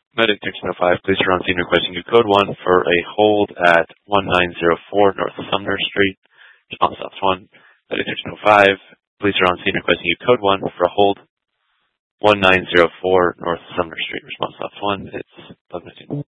Medic 1605, police are on scene requesting you code 1 for a hold at 1904 North Sumner Street. Response South 1. Medic 1605, police are on scene requesting you code 1 for a hold 1904 North Sumner Street. Response South 1. It's 11:15.